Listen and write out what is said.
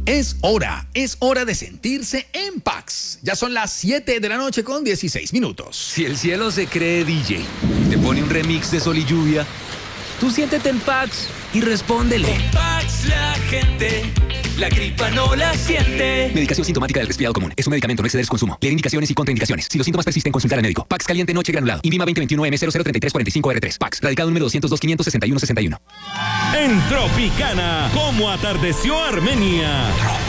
Es hora de sentirse en Pax. Ya son las 7 de la noche con 16 minutos. Si el cielo se cree DJ, te pone un remix de Sol y Lluvia, tú siéntete en Pax y respóndele. Con Pax la gente, la gripa no la siente. Medicación sintomática del resfriado común. Es un medicamento, no exceder su consumo. Leer indicaciones y contraindicaciones. Si los síntomas persisten, consultar al médico. Pax caliente noche granulado. INVIMA 2021M003345R3. Pax. Radicado número 202-561-61. En Tropicana, ¿cómo atardeció Armenia?